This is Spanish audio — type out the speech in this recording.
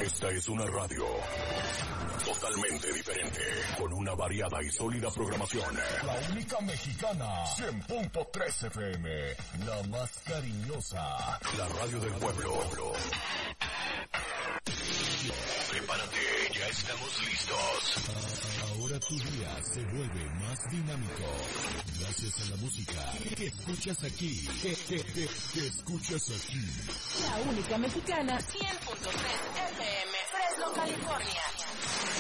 Esta es una radio totalmente diferente, con una variada y sólida programación. La única mexicana, 100.3 FM, la más cariñosa, la radio del pueblo. Prepárate, ya estamos listos. Ahora tu día se vuelve más dinámico, gracias a la música que escuchas aquí, que escuchas aquí. La única mexicana, 100.3 FM, Fresno, California.